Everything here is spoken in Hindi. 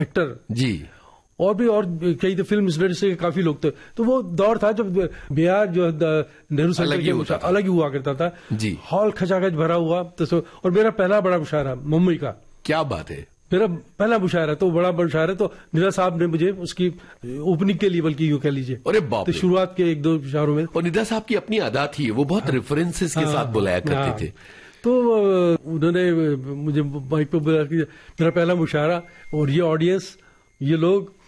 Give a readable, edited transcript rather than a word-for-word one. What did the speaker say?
एक्टर जी, और कई तो फिल्म इंडस्ट्री के काफी लोग थे। तो वो दौर था जब बिहार जो नेहरू सेंटर के अलग ही हुआ करता था जी, हॉल खचाखच भरा हुआ। तो और मेरा पहला बड़ा मुशायरा मुंबई का। क्या बात है। मेरा पहला मुशायरा तो बड़ा मुशायरा तो निदा साहब ने मुझे उसकी ओपनिंग के लिए, बल्कि यूं कह लीजिए, अरे बाप रे, तो शुरुआत के 1-2 मुशायरों में। और निदा साहब की अपनी अदा थी, वो बहुत रेफरेंसेस के साथ बुलाया करते थे। तो उन्होंने मुझे माइक पे बुलाया कि मेरा पहला मुशायरा और ये ऑडियंस, ये लोग